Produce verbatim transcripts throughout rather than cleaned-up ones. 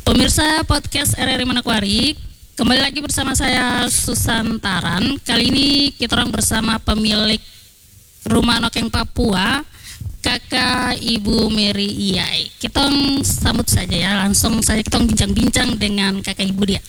Pemirsa podcast R R I Manokwari, kembali lagi bersama saya Susan Taran. Kali ini kita orang bersama pemilik Rumah Nokeng Papua, Kakak Ibu Mary Iyai. Kita sambut saja ya, langsung saja kita bincang-bincang dengan Kakak Ibu dia.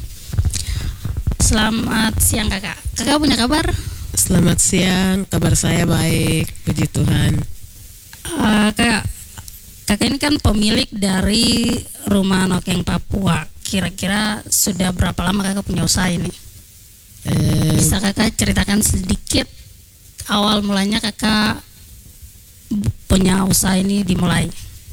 Selamat siang Kakak. Kakak punya kabar? Selamat siang, kabar saya baik, puji Tuhan. Uh, kakak, kakak ini kan pemilik dari Rumah Nokeng Papua. Kira-kira sudah berapa lama kakak punya usaha ini? Eh, Bisa kakak ceritakan sedikit awal mulanya kakak punya usaha ini dimulai?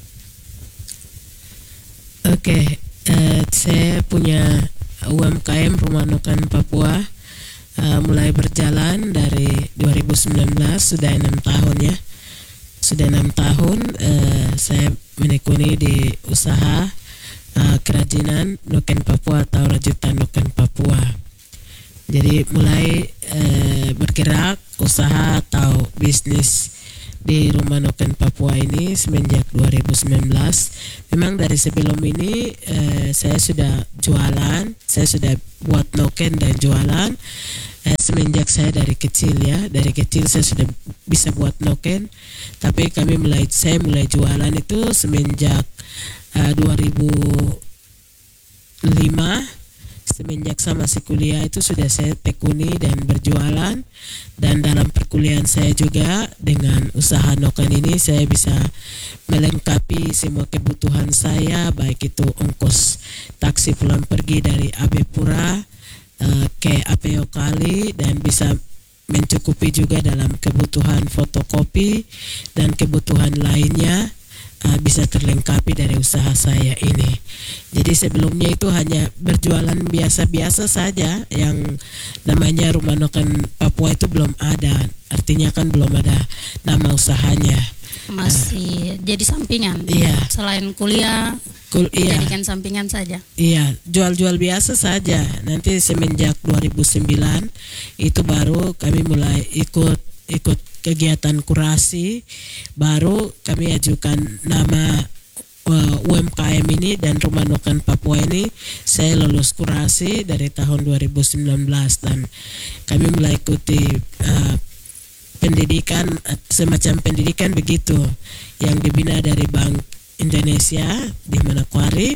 Oke, eh, saya punya U M K M Rumah Nokeng Papua, eh, mulai berjalan dari dua ribu sembilan belas, sudah enam tahun ya. Sudah enam tahun eh, saya menekuni di usaha uh, kerajinan Nokeng Papua atau rajutan Nokeng Papua. Jadi mulai uh, bergerak usaha atau bisnis di Rumah Nokeng Papua ini semenjak dua ribu sembilan belas. Memang dari sebelum ini uh, saya sudah jualan, saya sudah buat noken dan jualan. Uh, semenjak saya dari kecil ya, dari kecil saya sudah bisa buat noken. Tapi kami mulai, saya mulai jualan itu semenjak Uh, dua ribu lima, semenjak saya masih kuliah itu sudah saya tekuni dan berjualan. Dan dalam perkuliahan saya juga dengan usaha noken ini saya bisa melengkapi semua kebutuhan saya, baik itu ongkos taksi pulang pergi dari Abepura uh, ke A P O Kali, dan bisa mencukupi juga dalam kebutuhan fotokopi dan kebutuhan lainnya. Uh, bisa terlengkapi dari usaha saya ini. Jadi sebelumnya itu hanya berjualan biasa-biasa saja, yang namanya Rumah Nokeng Papua itu belum ada, artinya kan belum ada nama usahanya. Masih uh, jadi sampingan. Iya. Selain kuliah, Kul iya. jadikan sampingan saja. Iya, jual-jual biasa saja. Nanti semenjak dua ribu sembilan itu baru kami mulai ikut ikut kegiatan kurasi, baru kami ajukan nama uh, U M K M ini dan Rumah Nokeng Papua ini. Saya lulus kurasi dari tahun dua ribu sembilan belas dan kami mulai ikuti uh, pendidikan, uh, semacam pendidikan begitu yang dibina dari Bank Indonesia di Manokwari.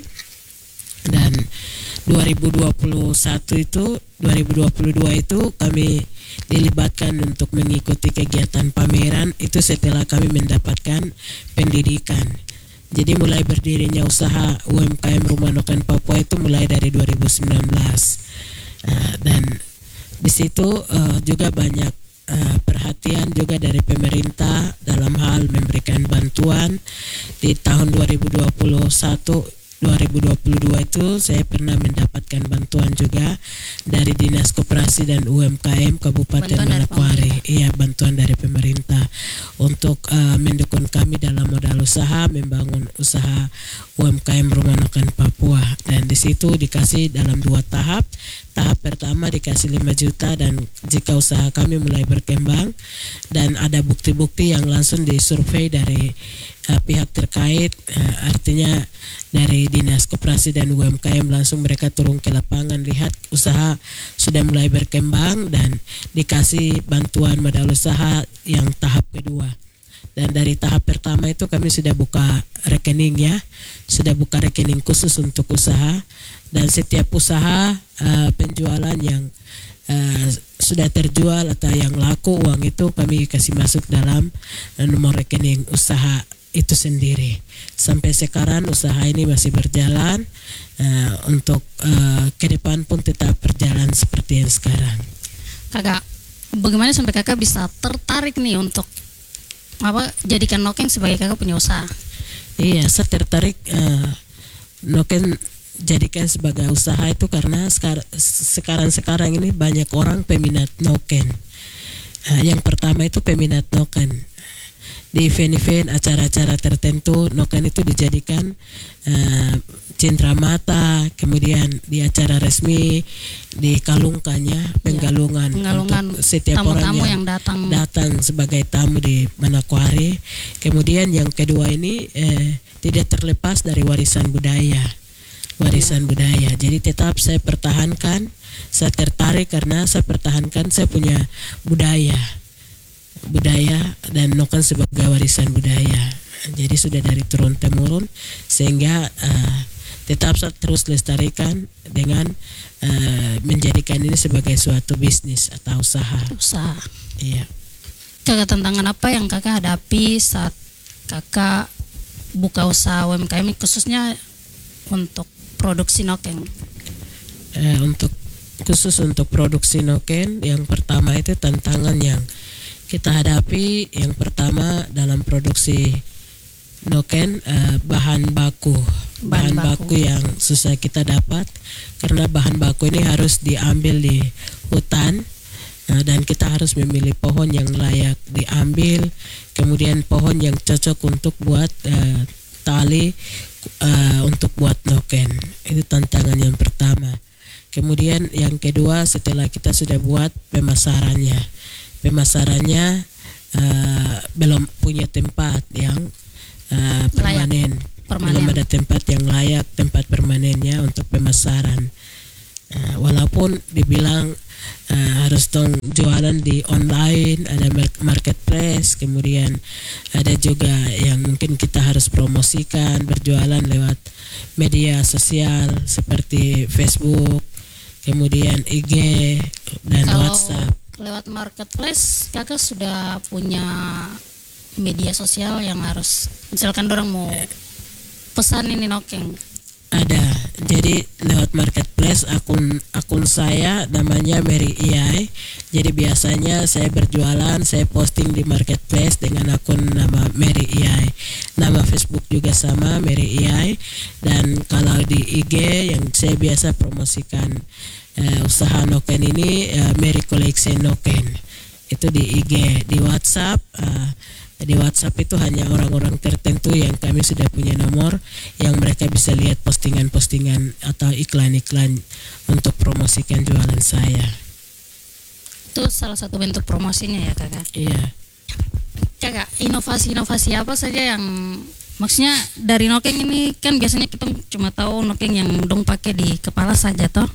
Dan dua ribu dua puluh satu itu dua ribu dua puluh dua itu kami dilibatkan untuk mengikuti kegiatan pameran itu setelah kami mendapatkan pendidikan. Jadi mulai berdirinya usaha U M K M Rumah Nokeng Papua itu mulai dari dua ribu sembilan belas. Uh, dan di situ uh, juga banyak uh, perhatian juga dari pemerintah dalam hal memberikan bantuan. Di tahun dua ribu dua puluh satu dua ribu dua puluh dua itu saya pernah mendapatkan bantuan juga dari Dinas Koperasi dan U M K M Kabupaten Manokwari. Iya, bantuan dari pemerintah untuk uh, mendukung kami dalam modal usaha membangun usaha U M K M Rumah Nokeng Papua. Dan di situ dikasih dalam dua tahap. Tahap pertama dikasih lima juta, dan jika usaha kami mulai berkembang dan ada bukti-bukti yang langsung disurvei dari uh, pihak terkait, uh, artinya dari Dinas Koperasi dan U M K M, langsung mereka turun ke lapangan lihat usaha sudah mulai berkembang dan dikasih bantuan modal usaha yang tahap kedua. Dan dari tahap pertama itu kami sudah buka rekening ya, sudah buka rekening khusus untuk usaha, dan setiap usaha uh, penjualan yang uh, sudah terjual atau yang laku, uang itu kami kasih masuk dalam uh, nomor rekening usaha itu sendiri. Sampai sekarang usaha ini masih berjalan, uh, untuk uh, ke depan pun tetap berjalan seperti yang sekarang. Kakak, bagaimana sampai kakak bisa tertarik nih untuk apa jadikan noken sebagai kakak punya usaha? Iya, saya tertarik uh, noken jadikan sebagai usaha itu karena sekarang-sekarang ini banyak orang peminat noken. Uh, yang pertama itu peminat noken. Di event-event, acara-acara tertentu, noken itu dijadikan uh, cendramata, kemudian di acara resmi dikalungkannya penggalungan, ya, penggalungan untuk setiap tamu-tamu orang yang, yang datang. datang sebagai tamu di Manokwari. Kemudian yang kedua ini eh, tidak terlepas dari warisan budaya. warisan budaya. Jadi tetap saya pertahankan, saya tertarik karena saya pertahankan saya punya budaya, budaya dan noken sebagai warisan budaya. Jadi sudah dari turun temurun sehingga uh, tetap saya terus lestarikan dengan uh, menjadikan ini sebagai suatu bisnis atau usaha. Usaha. Iya. Kakak, tantangan apa yang kakak hadapi saat kakak buka usaha U M K M khususnya untuk produksi noken? Uh, untuk khusus untuk produksi noken, yang pertama itu tantangan yang kita hadapi. Yang pertama dalam produksi noken, uh, bahan baku bahan, bahan baku. baku yang susah kita dapat karena bahan baku ini harus diambil di hutan, uh, dan kita harus memilih pohon yang layak diambil, kemudian pohon yang cocok untuk buat uh, tali uh, untuk buat noken. Itu tantangan yang pertama. Kemudian yang kedua, setelah kita sudah buat pemasarannya pemasarannya uh, belum punya tempat yang Uh, permanen. permanen, belum ada tempat yang layak, tempat permanennya untuk pemasaran. Uh, walaupun dibilang uh, harus dong jualan di online, ada marketplace, kemudian ada juga yang mungkin kita harus promosikan berjualan lewat media sosial seperti Facebook, kemudian I G dan Kalau WhatsApp. Lewat marketplace, kakak sudah punya media sosial yang harus misalkan orang mau pesan ini noken? Ada. Jadi lewat marketplace akun akun saya namanya Mary Iyai. Jadi biasanya saya berjualan, saya posting di marketplace dengan akun nama Mary Iyai. Nama Facebook juga sama, Mary Iyai. Dan kalau di I G yang saya biasa promosikan uh, usaha noken ini, uh, Mary Collection Noken. Itu di I G. Di WhatsApp, uh, di WhatsApp itu hanya orang-orang tertentu yang kami sudah punya nomor yang mereka bisa lihat postingan-postingan atau iklan-iklan untuk promosikan jualan saya. Itu salah satu bentuk promosinya ya kakak? Iya. Kakak, inovasi-inovasi apa saja yang maksudnya dari noken ini kan biasanya kita cuma tahu noken yang dong pakai di kepala saja toh.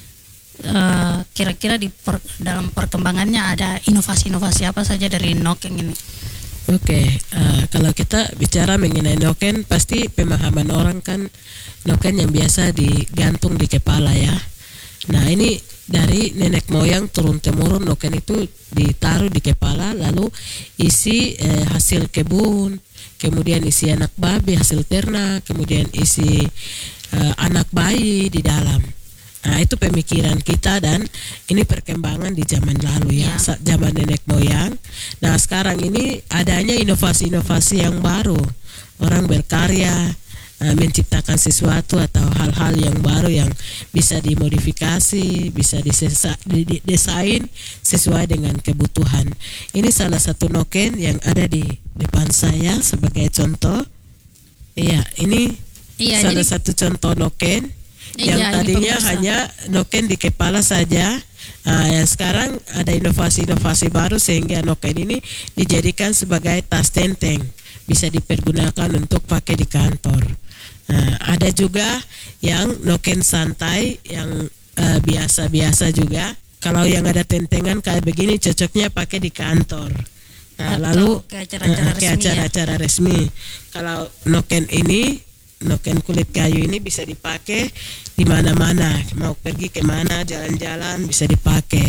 Uh, kira-kira di per, dalam perkembangannya ada inovasi-inovasi apa saja dari noken ini? Oke, okay, uh, kalau kita bicara mengenai noken, pasti pemahaman orang kan noken yang biasa digantung di kepala ya. Nah ini dari nenek moyang turun temurun noken itu ditaruh di kepala, lalu isi eh, hasil kebun, kemudian isi anak babi hasil ternak, kemudian isi eh, anak bayi di dalam. Nah itu pemikiran kita dan ini perkembangan di zaman lalu ya, ya. Zaman nenek moyang. Nah sekarang ini adanya inovasi-inovasi yang baru, orang berkarya uh, menciptakan sesuatu atau hal-hal yang baru yang bisa dimodifikasi, bisa didesain sesuai dengan kebutuhan. Ini salah satu noken yang ada di depan saya sebagai contoh. Iya, ini iya, salah jadi... satu contoh noken yang iya, tadinya hanya noken di kepala saja. Nah, yang sekarang ada inovasi-inovasi baru sehingga noken ini dijadikan sebagai tas tenteng, bisa dipergunakan untuk pakai di kantor. Nah, ada juga yang noken santai yang uh, biasa-biasa juga. Kalau yang ada tentengan kayak begini cocoknya pakai di kantor. Nah, lalu ke acara-acara uh, resmi, acara-acara ya? resmi. Kalau noken ini noken kulit kayu ini bisa dipakai di mana-mana, mau pergi kemana, jalan-jalan bisa dipakai,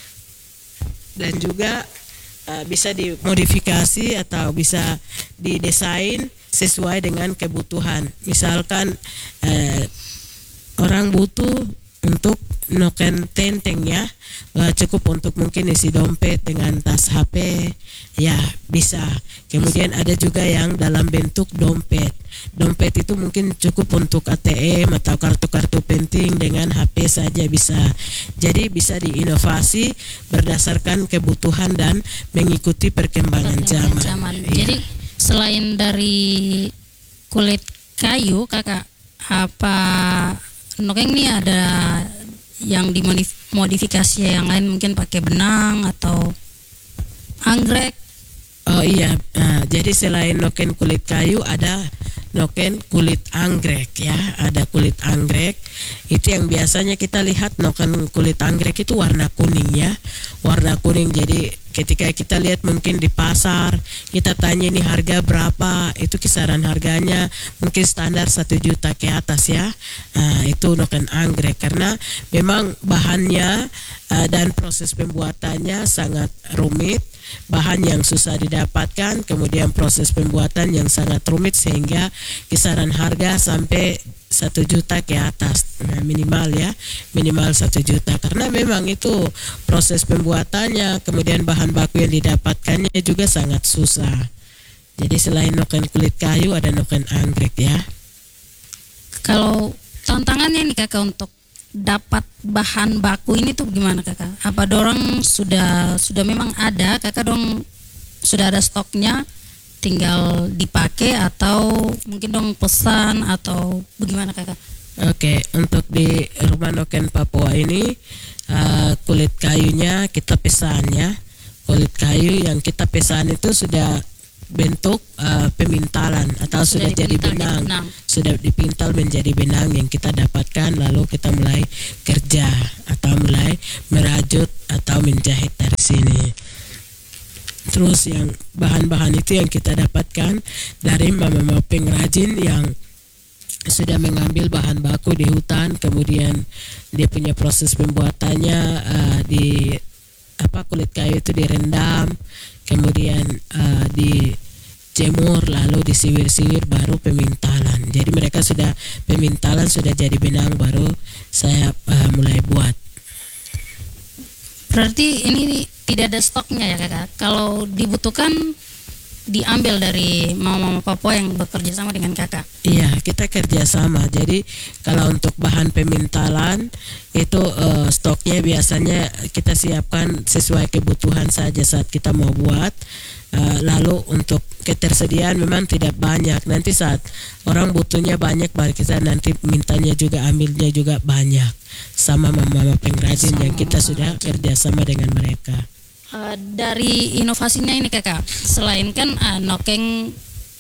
dan juga uh, bisa dimodifikasi atau bisa didesain sesuai dengan kebutuhan. Misalkan uh, orang butuh untuk noken tenteng ya, uh, cukup untuk mungkin isi dompet dengan tas H P ya bisa. Kemudian ada juga yang dalam bentuk dompet. Dompet itu mungkin cukup untuk A T M atau kartu-kartu penting, dengan H P saja bisa. Jadi bisa diinovasi berdasarkan kebutuhan dan mengikuti perkembangan zaman. zaman. Ya. Jadi selain dari kulit kayu kakak, apa noken ini ada yang dimodifikasi yang lain, mungkin pakai benang atau anggrek? Oh iya, nah, jadi selain noken kulit kayu ada noken kulit anggrek ya, ada kulit anggrek. Itu yang biasanya kita lihat noken kulit anggrek itu warna kuning ya, warna kuning. Jadi ketika kita lihat mungkin di pasar, kita tanya ini harga berapa, itu kisaran harganya mungkin standar satu juta ke atas ya. Nah, itu noken anggrek karena memang bahannya uh, dan proses pembuatannya sangat rumit, bahan yang susah didapatkan, kemudian proses pembuatan yang sangat rumit sehingga kisaran harga sampai satu juta ke atas, nah, minimal ya, minimal satu juta karena memang itu proses pembuatannya, kemudian bahan baku yang didapatkannya juga sangat susah. Jadi selain noken kulit kayu ada noken anggrek ya. Kalau tantangannya nih kakak untuk dapat bahan baku ini tuh gimana kakak? Apa dorong sudah sudah memang ada kakak dong sudah ada stoknya, tinggal dipakai atau mungkin dong pesan atau bagaimana kakak? Oke, untuk di rumah noken Papua ini uh, kulit kayunya kita pesan ya. Kulit kayu yang kita pesan itu sudah bentuk uh, pemintalan atau sudah, sudah jadi benang. benang, sudah dipintal menjadi benang yang kita dapatkan, lalu kita mulai kerja atau mulai merajut atau menjahit dari sini. Terus yang bahan-bahan itu yang kita dapatkan dari mama-mama pengrajin yang sudah mengambil bahan baku di hutan, kemudian dia punya proses pembuatannya uh, di apa kulit kayu itu direndam, kemudian uh, dijemur, lalu disiwir-siwir, baru pemintalan. Jadi mereka sudah pemintalan sudah jadi benang, baru saya uh, mulai buat. Berarti ini tidak ada stoknya ya kakak. Kalau dibutuhkan diambil dari mama-mama Papua yang bekerja sama dengan kakak. Iya, kita kerja sama. Jadi kalau untuk bahan pemintalan itu uh, stoknya biasanya kita siapkan sesuai kebutuhan saja saat kita mau buat. Uh, lalu untuk ketersediaan memang tidak banyak. Nanti saat orang butuhnya banyak, baru kita nanti mintanya juga ambilnya juga banyak. Sama mama-mama pengrajin sama yang kita sudah kerja sama dengan mereka. Uh, dari inovasinya ini kakak, selain kan uh, nokeng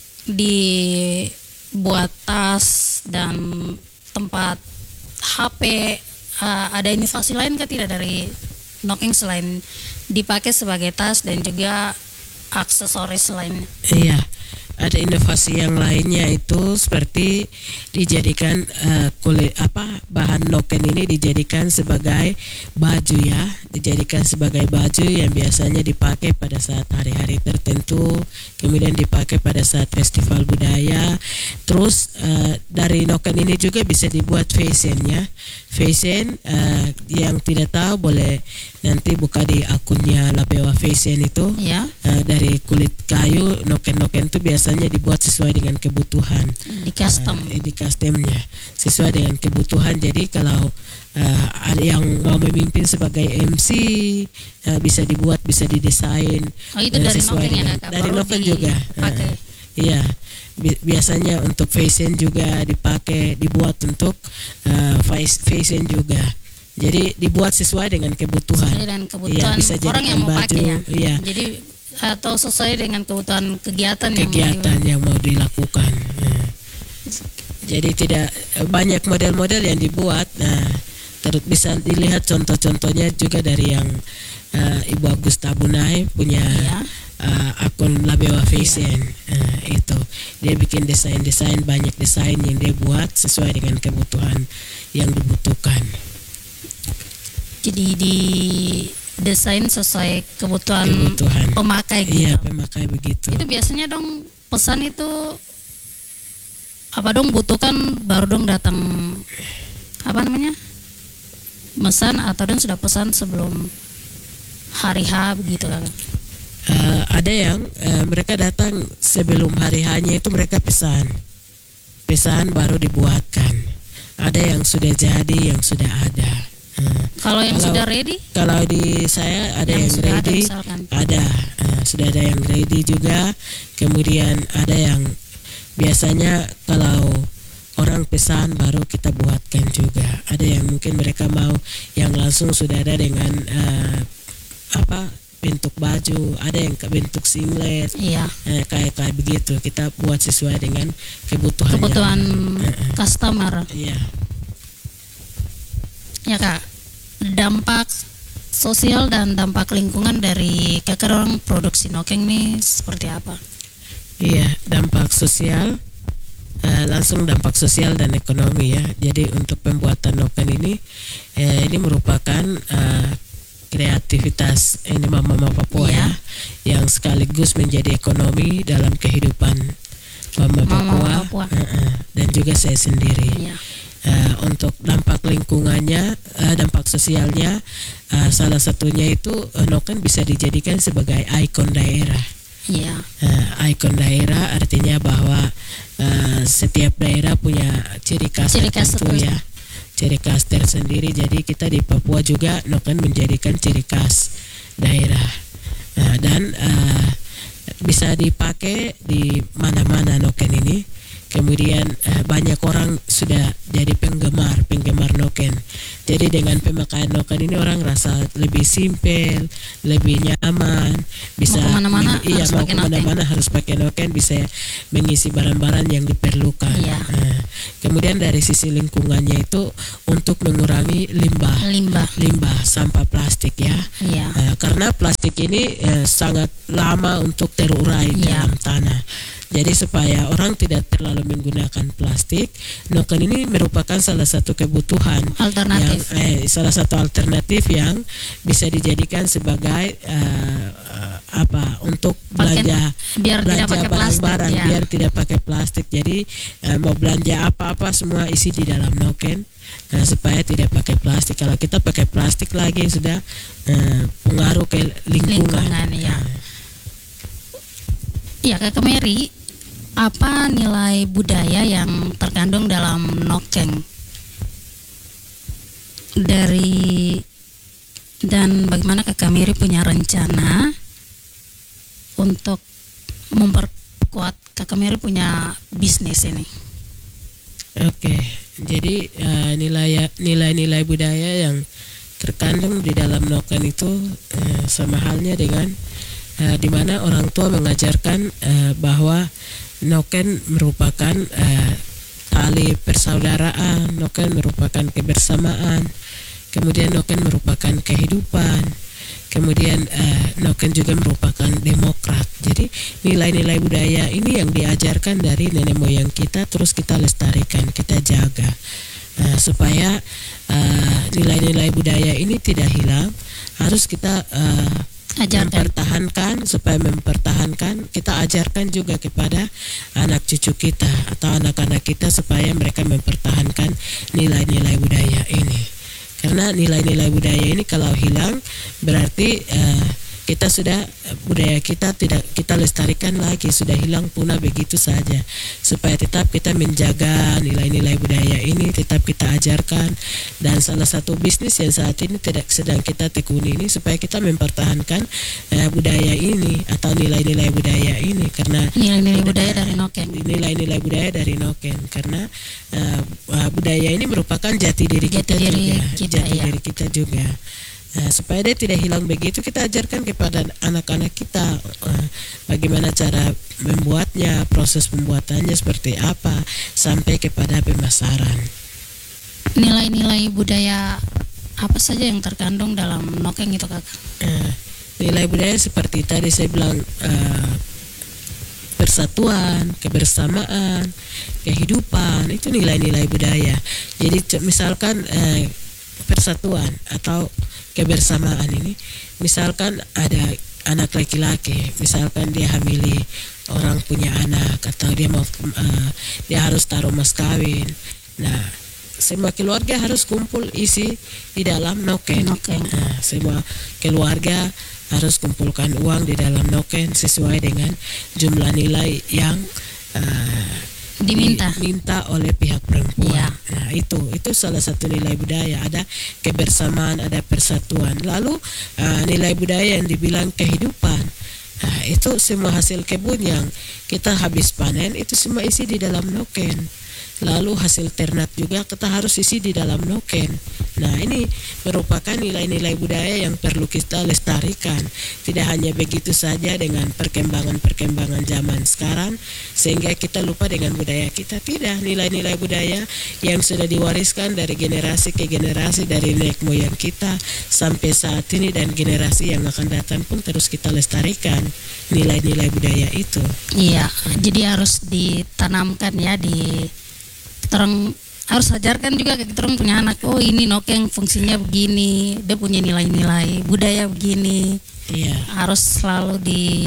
dibuat tas dan tempat H P, uh, ada inovasi lain kah tidak dari nokeng selain dipakai sebagai tas dan juga aksesoris lainnya? Iya, ada inovasi yang lainnya itu seperti dijadikan uh, kulit apa bahan noken ini dijadikan sebagai baju ya, dijadikan sebagai baju yang biasanya dipakai pada saat hari-hari tertentu, kemudian dipakai pada saat festival budaya. Terus uh, dari noken ini juga bisa dibuat fashion ya, fashion uh, yang tidak tahu boleh nanti buka di akunnya Labewa Fashion itu ya. Uh, dari kulit kayu noken-noken itu biasanya dibuat sesuai dengan kebutuhan, di custom uh, di customnya sesuai dengan kebutuhan. Jadi kalau uh, ada yang mau memimpin sebagai M C uh, bisa dibuat, bisa didesain. Oh, itu uh, dari sesuai noken dengan, ya, dari noken juga uh, iya. Biasanya untuk fashion juga dipakai, dibuat untuk uh, fashion juga. Jadi dibuat sesuai dengan kebutuhan. Sesuai dengan kebutuhan ya, bisa orang yang mau baju, pakai ya. Iya. Jadi atau sesuai dengan kebutuhan kegiatan, kegiatan yang, yang mau dilakukan. Ya. Jadi tidak banyak model-model yang dibuat. Nah, terus bisa dilihat contoh-contohnya juga dari yang uh, Ibu Agus Tabunai punya ya. uh, akun Labewa Fashion. Ya. Uh, itu dia bikin desain-desain, banyak desain yang dia buat sesuai dengan kebutuhan yang dibutuhkan. Jadi di desain sesuai kebutuhan, kebutuhan. pemakai gitu. Iya, pemakai begitu. Itu biasanya dong pesan itu apa dong butuhkan baru dong datang apa namanya? Mesan atau dong sudah pesan sebelum hari H begitu kan? Uh, ada yang uh, mereka datang sebelum hari H-nya itu mereka pesan. Pesan baru dibuatkan. Ada yang sudah jadi, yang sudah ada. Uh, kalau yang kalau, sudah ready? Kalau di saya ada yang, yang ready, ada, ada uh, sudah ada yang ready juga. Kemudian ada yang biasanya kalau orang pesan baru kita buatkan juga. Ada yang mungkin mereka mau yang langsung sudah ada dengan uh, apa bentuk baju, ada yang ke bentuk singlet, Iya. eh, kayak kayak begitu. Kita buat sesuai dengan kebutuhan. Kebutuhan customer. Iya. Ya Kak, dampak sosial dan dampak lingkungan dari kakak orang produksi nokeng nih seperti apa? Iya, dampak sosial, eh, langsung dampak sosial dan ekonomi ya. Jadi untuk pembuatan noken ini, eh, ini merupakan eh, kreativitas ini mama-mama Papua Iya. ya, yang sekaligus menjadi ekonomi dalam kehidupan mama Mama Papua, Papua. eh, eh, dan juga saya sendiri. Iya. Eh, untuk dampak lingkungannya, eh, dampak sosialnya, eh, salah satunya itu eh, noken bisa dijadikan sebagai ikon daerah. Iya. Uh, ikon daerah artinya bahwa uh, setiap daerah punya ciri khas Ciri khas tertentu tertentu. ya, ciri khas tersendiri. Jadi kita di Papua juga noken menjadikan ciri khas daerah. Nah, dan uh, bisa dipakai di mana-mana noken ini. Kemudian uh, banyak orang sudah jadi penggemar penggemar noken. Jadi dengan pemakaian noken ini orang rasa lebih simpel, lebih nyaman, bisa Mau kemana-mana men- iya harus mau pakai kemana-mana harus pakai noken, bisa mengisi barang-barang yang diperlukan. Iya. Nah, kemudian dari sisi lingkungannya itu untuk mengurangi limbah Limbah. limbah sampah plastik ya. Iya. Eh, karena plastik ini eh, sangat lama untuk terurai Iya. dalam tanah. Jadi supaya orang tidak terlalu menggunakan plastik, noken ini merupakan salah satu kebutuhan Alternatif. yang eh, salah satu alternatif yang bisa dijadikan sebagai eh, eh, apa untuk Pakai- belanja biar tidak belanja pakai plastik, barang-barang ya. biar tidak pakai plastik. Jadi eh, mau belanja apa-apa semua isi di dalam noken. Nah, supaya tidak pakai plastik. Kalau kita pakai plastik lagi sudah eh, pengaruh ke lingkungan. Lingkungan, ya. Iya Kakak Mary, apa nilai budaya yang terkandung dalam nokeng dari dan bagaimana Kakak Mary punya rencana untuk memperkuat Kakak Mary punya bisnis ini? Oke, jadi eh, nilai nilai-nilai budaya yang terkandung di dalam noken itu eh, sama halnya dengan eh, di mana orang tua mengajarkan eh, bahwa noken merupakan eh, tali persaudaraan, noken merupakan kebersamaan, kemudian noken merupakan kehidupan, kemudian eh, noken juga merupakan demokrat. Jadi nilai-nilai budaya ini yang diajarkan dari nenek moyang kita, terus kita lestarikan, kita jaga eh, supaya eh, nilai-nilai budaya ini tidak hilang. Harus kita eh, Ajarkan. mempertahankan, supaya mempertahankan kita ajarkan juga kepada anak cucu kita atau anak-anak kita supaya mereka mempertahankan nilai-nilai budaya ini. Karena nilai-nilai budaya ini kalau hilang berarti uh, kita sudah budaya kita tidak kita lestarikan lagi, sudah hilang punah begitu saja. Supaya tetap kita menjaga nilai-nilai budaya ini, tetap kita ajarkan. Dan salah satu bisnis yang saat ini tidak sedang kita tekuni ini supaya kita mempertahankan uh, budaya ini atau nilai-nilai budaya ini, karena Nilai-nilai budaya dari nokeng. nilai-nilai budaya dari noken, karena uh, uh, budaya ini merupakan jati diri Jati kita diri juga, kita, jati ya. diri kita juga. Nah, supaya dia tidak hilang begitu, kita ajarkan kepada anak-anak kita uh, bagaimana cara membuatnya, proses pembuatannya seperti apa, sampai kepada pemasaran. Nilai-nilai budaya apa saja yang terkandung dalam nokeng itu Kakak? Uh, nilai budaya seperti tadi saya bilang, uh, persatuan, kebersamaan, kehidupan, itu nilai-nilai budaya. Jadi c- misalkan eh, persatuan atau kebersamaan ini, misalkan ada anak laki-laki, misalkan dia hamili orang punya anak, atau dia mau uh, dia harus taruh mas kawin. Nah, semua keluarga harus kumpul isi di dalam noken. Noken. Nah, semua keluarga harus kumpulkan uang di dalam noken sesuai dengan jumlah nilai yang uh, Diminta. diminta oleh pihak perempuan. Iya. Nah, itu itu salah satu nilai budaya, ada kebersamaan, ada persatuan. Lalu uh, nilai budaya yang dibilang kehidupan. Nah, itu semua hasil kebun yang kita habis panen itu semua isi di dalam noken. lalu hasil ternak juga kita harus isi di dalam noken. Nah, ini merupakan nilai-nilai budaya yang perlu kita lestarikan. Tidak hanya begitu saja dengan perkembangan-perkembangan zaman sekarang sehingga kita lupa dengan budaya kita. Tidak, nilai-nilai budaya yang sudah diwariskan dari generasi ke generasi, dari nenek moyang kita sampai saat ini dan generasi yang akan datang pun terus kita lestarikan nilai-nilai budaya itu. Iya, jadi harus ditanamkan ya di orang, harus ajarkan juga ke kita orang punya anak, oh ini nokeng fungsinya begini, dia punya nilai-nilai budaya begini. Iya. Harus selalu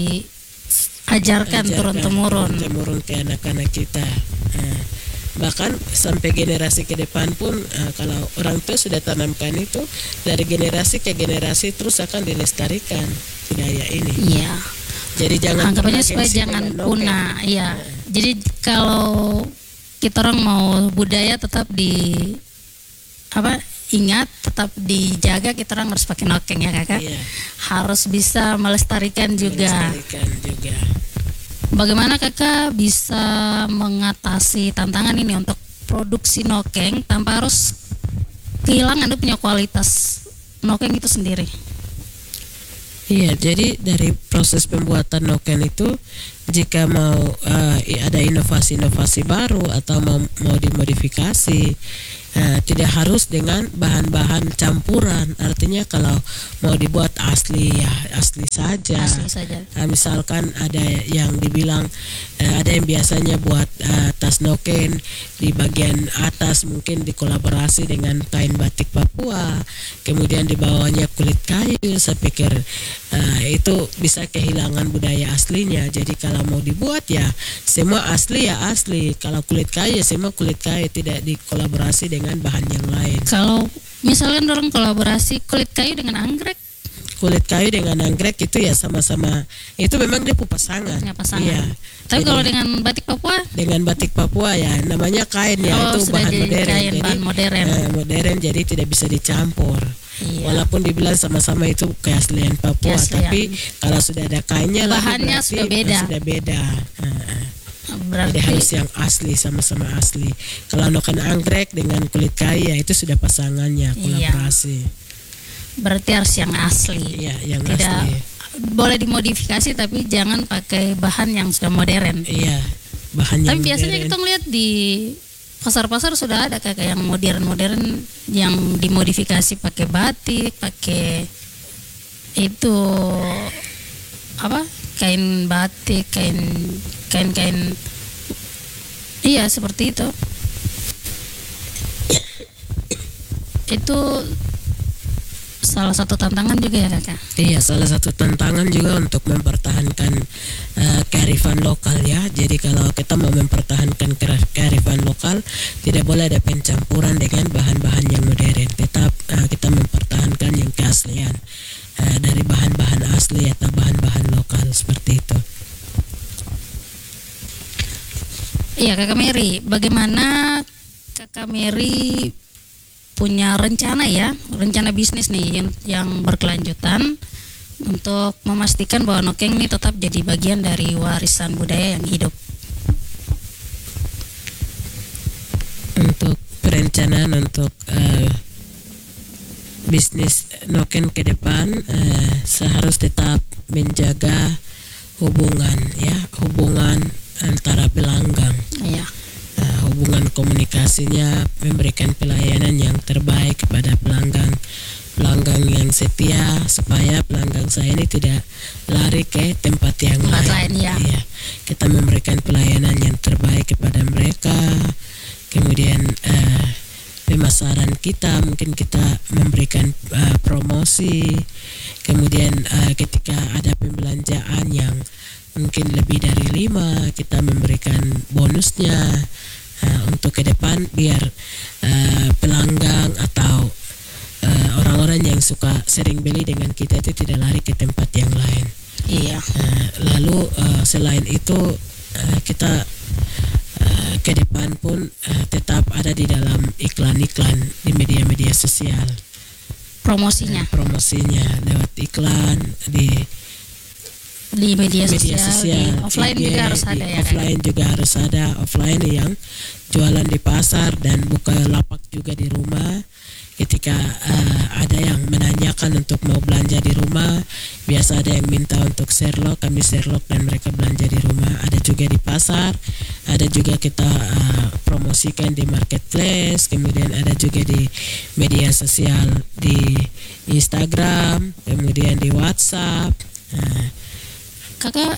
diajarkan turun-temurun. Turun-temurun ke anak-anak kita. Nah, bahkan sampai generasi ke depan pun uh, kalau orang tua sudah tanamkan itu, dari generasi ke generasi terus akan dilestarikan budaya ini. Iya. Jadi jangan anggapannya supaya jangan punah. Iya. Nah. Jadi kalau kita orang mau budaya tetap di apa ingat, tetap dijaga, kita orang harus pakai nokeng ya kakak. Iya. Harus bisa melestarikan juga. Melestarikan juga. Bagaimana kakak bisa mengatasi tantangan ini untuk produksi nokeng tanpa harus kehilangan dia punya kualitas nokeng itu sendiri? Iya, jadi dari proses pembuatan noken itu, jika mau uh, ada inovasi-inovasi baru atau mau, mau dimodifikasi, uh, tidak harus dengan bahan-bahan campuran. Artinya kalau mau dibuat asli ya asli saja. Asli saja. Uh, misalkan ada yang dibilang uh, ada yang biasanya buat uh, tas noken di bagian atas mungkin dikolaborasi dengan kain batik Papua, kemudian di bawahnya kulit kayu. Saya pikir uh, itu bisa kehilangan budaya aslinya. Jadi kalau mau dibuat ya semua asli ya asli, kalau kulit kayu ya semua kulit kayu, tidak dikolaborasi dengan bahan yang lain. Kalau misalkan orang kolaborasi kulit kayu dengan anggrek, kulit kayu dengan anggrek itu ya sama-sama, itu memang dia pasangan. Ya, pasangan. Iya. Tapi Jadi, kalau dengan batik Papua? Dengan batik Papua ya namanya kain ya, oh, itu bahan modern. Kain, jadi bahan modern. Uh, modern jadi tidak bisa dicampur. Iya. Walaupun dibilang sama-sama itu keaslian Papua, keaslian. Tapi kalau sudah ada kainnya bahannya berarti, sudah beda. Sudah beda. Uh, Berarti jadi harus yang asli, sama-sama asli. Kalau noken anggrek dengan kulit kayu ya itu sudah pasangannya, kolaborasi. Iya. Berarti harus yang asli. Iya, yang tidak asli. Boleh dimodifikasi tapi jangan pakai bahan yang sudah modern. Iya, bahan yang Tapi biasanya modern. kita ngeliat di pasar-pasar sudah ada kayak yang modern-modern yang dimodifikasi pakai batik, pakai itu apa? Kain batik, kain kain-kain. Iya, seperti itu. Itu salah satu tantangan juga ya kakak. Iya, salah satu tantangan juga untuk mempertahankan uh, kearifan lokal ya. Jadi kalau kita mau mempertahankan kearifan lokal, tidak boleh ada pencampuran dengan bahan-bahan yang modern. Tetap uh, kita mempertahankan yang keaslian uh, dari bahan-bahan asli atau bahan-bahan lokal seperti itu. Iya kakak Mary, bagaimana kakak Mary punya rencana ya, rencana bisnis nih yang, yang berkelanjutan untuk memastikan bahwa nokeng ini tetap jadi bagian dari warisan budaya yang hidup? Untuk perencanaan untuk uh, bisnis noken ke depan, uh, saya harus tetap menjaga hubungan ya, hubungan antara pelanggan. Iya. Uh, hubungan komunikasinya, memberikan pelayanan yang terbaik kepada pelanggan pelanggan yang setia, supaya pelanggan saya ini tidak lari ke tempat yang tempat lain, lain ya. Ya, kita memberikan pelayanan yang terbaik kepada mereka. Kemudian uh, pemasaran kita, mungkin kita memberikan uh, promosi. Kemudian uh, ketika ada pembelanjaan yang mungkin lebih dari lima, kita memberikan bonusnya uh, untuk ke depan biar uh, pelanggan atau uh, orang-orang yang suka sering beli dengan kita itu tidak lari ke tempat yang lain. Iya. Uh, lalu uh, selain itu uh, kita uh, ke depan pun uh, tetap ada di dalam iklan-iklan di media-media sosial. Promosinya. Uh, promosinya lewat iklan di di media sosial, media sosial, di offline I G, juga harus di ada ya. offline juga harus ada, offline yang jualan di pasar dan buka lapak juga di rumah. Ketika uh, ada yang menanyakan untuk mau belanja di rumah, biasa ada yang minta untuk Sherlock, kami Sherlock dan mereka belanja di rumah. Ada juga di pasar, ada juga kita uh, promosikan di marketplace, kemudian ada juga di media sosial di Instagram, kemudian di WhatsApp. Uh, Kakak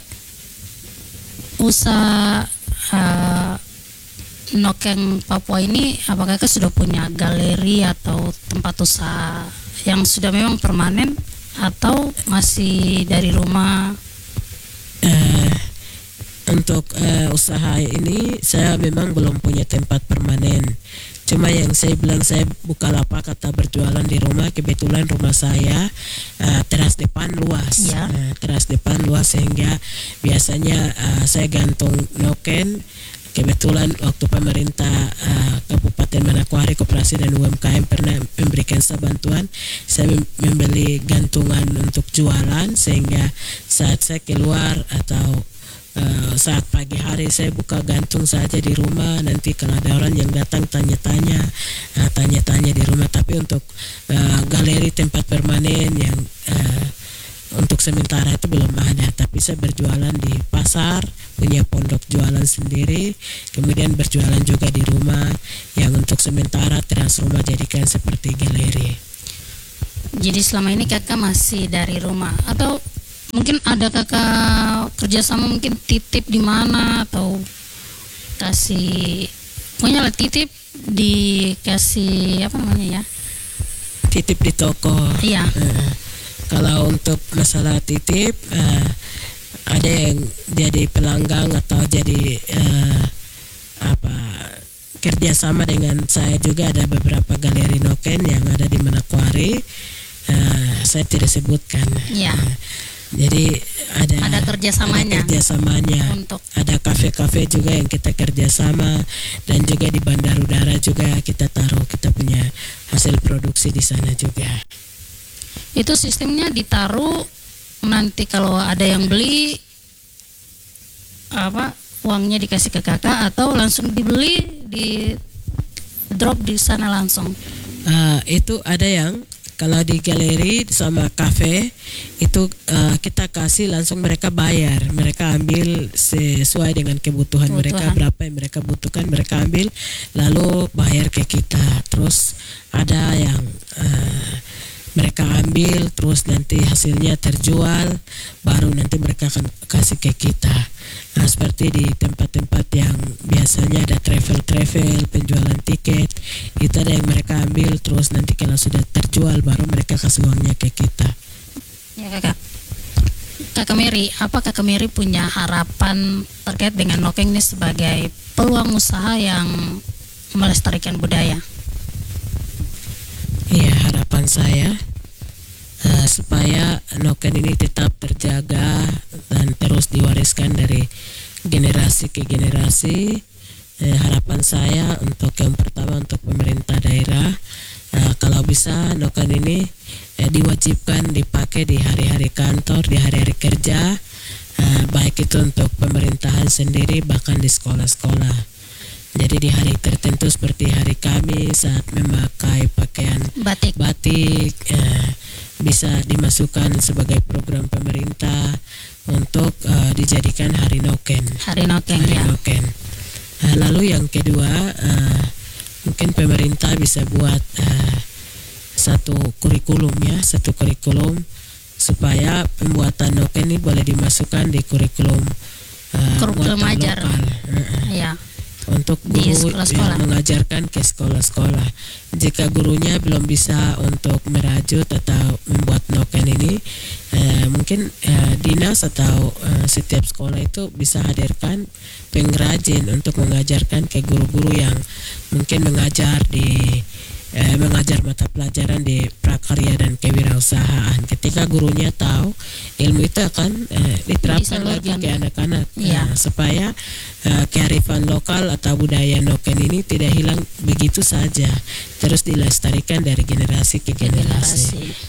usaha uh, Nokeng Papua ini, apakah kakak sudah punya galeri atau tempat usaha yang sudah memang permanen atau masih dari rumah? Uh, untuk uh, usaha ini saya memang belum punya tempat permanen. Cuma yang saya bilang saya buka lapak atau berjualan di rumah, kebetulan rumah saya uh, teras depan luas, ya. uh, teras depan luas sehingga biasanya uh, saya gantung noken. Kebetulan waktu pemerintah uh, Kabupaten Manokwari Koperasi dan U M K M pernah memberikan saya bantuan, saya mem- membeli gantungan untuk jualan sehingga saat saya keluar atau uh, saat pagi hari saya buka gantung saja di rumah. Nanti kalau ada orang yang datang tanya-tanya, uh, tanya-tanya di rumah. Tapi untuk uh, galeri tempat permanen yang uh, untuk sementara itu belum ada, tapi saya berjualan di pasar, punya pondok jualan sendiri, kemudian berjualan juga di rumah yang untuk sementara teras rumah jadikan seperti galeri. Jadi selama ini kakak masih dari rumah atau mungkin ada kakak kerjasama, mungkin titip di mana atau kasih punya lah titip dikasih apa namanya ya? Titip di toko. Iya. Uh, Kalau untuk masalah titip, uh, ada yang jadi pelanggang atau jadi uh, apa kerjasama dengan saya juga, ada beberapa galeri noken yang ada di Manokwari. Uh, saya tidak sebutkan. Iya. Uh, jadi ada ada kerjasamanya. Ada kerjasamanya. Untuk ada kafe-kafe juga yang kita kerjasama dan juga di bandar udara juga kita taruh kita punya hasil produksi di sana juga. Itu sistemnya ditaruh, nanti kalau ada yang beli apa uangnya dikasih ke kakak atau langsung dibeli di drop di sana langsung? Uh, itu ada yang kalau di galeri sama kafe itu uh, kita kasih langsung, mereka bayar, mereka ambil sesuai dengan kebutuhan, kebutuhan mereka berapa yang mereka butuhkan mereka ambil lalu bayar ke kita. Terus ada yang uh, mereka ambil terus nanti hasilnya terjual, baru nanti mereka akan kasih ke kita. Nah, seperti di tempat-tempat yang biasanya ada travel-travel, penjualan tiket, itu ada yang mereka ambil terus nanti kalau sudah terjual baru mereka kasih uangnya ke kita. Ya kakak. Kakak Mary, apa kakak Mary punya harapan terkait dengan Nokeng ini sebagai peluang usaha yang melestarikan budaya? Iya, harapan saya uh, supaya noken ini tetap terjaga dan terus diwariskan dari generasi ke generasi. Uh, harapan saya untuk yang pertama untuk pemerintah daerah, uh, kalau bisa noken ini uh, diwajibkan dipakai di hari-hari kantor, di hari-hari kerja, uh, baik itu untuk pemerintahan sendiri bahkan di sekolah-sekolah. Jadi di hari tertentu seperti hari Kamis saat memakai pakaian Batik. batik eh, bisa dimasukkan sebagai program pemerintah untuk eh, dijadikan hari noken. Hari Nokeng Hari ya. noken. Eh, lalu yang kedua, eh, mungkin pemerintah bisa buat eh, satu kurikulum ya, satu kurikulum supaya pembuatan noken ini boleh dimasukkan di kurikulum eh, Kurikulum muatan ajar. lokal. Eh, eh. Ya. Untuk Di guru sekolah-sekolah. yang mengajarkan ke sekolah-sekolah. Jika gurunya belum bisa untuk merajut atau membuat noken ini, eh, mungkin eh, dinas atau eh, setiap sekolah itu bisa hadirkan pengrajin untuk mengajarkan ke guru-guru yang mungkin mengajar di eh, mengajar mata pelajaran di prakarya dan kewirausahaan. Ketika gurunya tahu, ilmu itu akan eh, diterapkan lagi Disalurkan. ke anak-anak. Iya. Nah, supaya eh, kearifan lokal atau budaya noken ini tidak hilang begitu saja, terus dilestarikan dari generasi ke generasi. Generasi.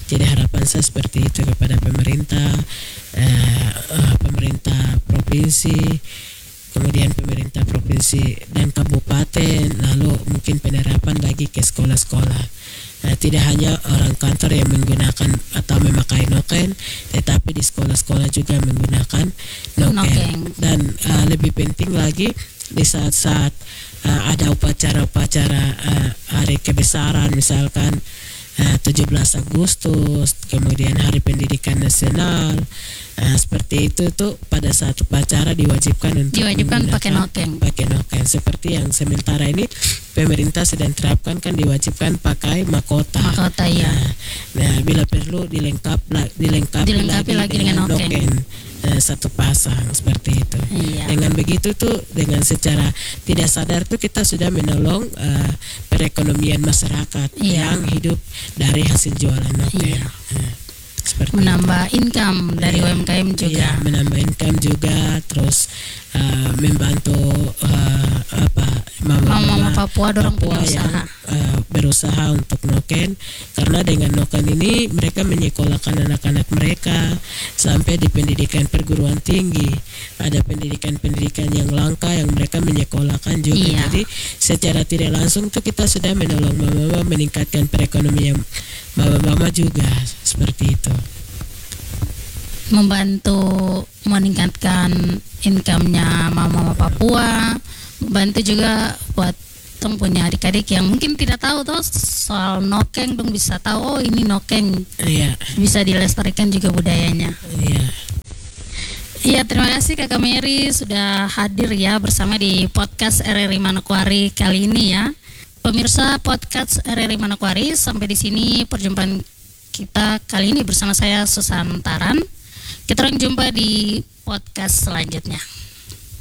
Jadi harapan saya seperti itu kepada pemerintah, eh, eh, pemerintah provinsi, kemudian pemerintah provinsi dan kabupaten, lalu mungkin penerapan lagi ke sekolah-sekolah. Nah, tidak hanya orang kantor yang menggunakan atau memakai noken, tetapi di sekolah-sekolah juga menggunakan noken. Nokeng. Dan uh, lebih penting lagi di saat-saat uh, ada upacara-upacara uh, hari kebesaran, misalkan uh, tujuh belas Agustus, kemudian Hari Pendidikan Nasional, uh, seperti itu tuh pada saat upacara diwajibkan untuk Diwajibkan pakai menggunakan- nokeng. pakai noken. Seperti yang sementara ini pemerintah sedang terapkan, kan diwajibkan pakai mahkota. Mahkota, iya. Nah, nah, bila perlu dilengkap la- dilengkapi, Dilengkapi lagi dengan noken. eh, satu pasang seperti itu. Iya. Dengan begitu tuh, dengan secara tidak sadar tuh kita sudah menolong eh, perekonomian masyarakat Iya. yang hidup dari hasil jualan noken. Iya. Eh, seperti Menambah income dari Iya. U M K M juga. Iya, menambah income juga, terus uh, membantu uh, apa Mama-mama Papua, dorong Papua yang pengusaha. uh, berusaha untuk noken, karena dengan noken ini mereka menyekolahkan anak-anak mereka sampai di pendidikan perguruan tinggi. Ada pendidikan-pendidikan yang langka yang mereka menyekolahkan juga. Iya. Jadi secara tidak langsung tuh kita sudah menolong mama-mama, meningkatkan perekonomian mama-mama juga, seperti itu. Membantu meningkatkan income-nya mama-mama Papua, membantu juga buat tong punya adik-adik yang mungkin tidak tahu tuh soal nokeng, dong bisa tahu, oh ini nokeng, Iya, bisa dilestarikan juga budayanya. iya. Iya, terima kasih Kakak Mary sudah hadir ya bersama di podcast R R I Manokwari kali ini ya. Pemirsa podcast R R I Manokwari, sampai di sini perjumpaan kita kali ini bersama saya Susan Taran. Kita akan jumpa di podcast selanjutnya.